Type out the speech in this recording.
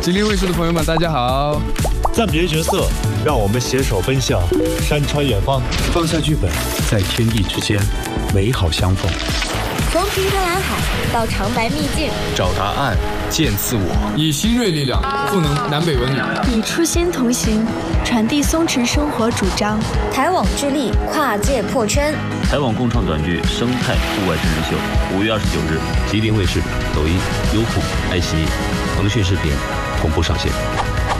吉林卫视的朋友们，大家好。 暂别角色，让我们携手奔向山川远方，放下剧本，在天地之间美好相逢。 从平潭蓝海到长白秘境， 找答案，见自我。 以新锐力量赋能南北文旅， 以初心同行，传递松弛生活主张。 台网致力跨界破圈。 台网共创短剧《生态户外真人秀》，5月29日， 吉林卫视、抖音、优酷、爱奇艺、腾讯视频同步上线。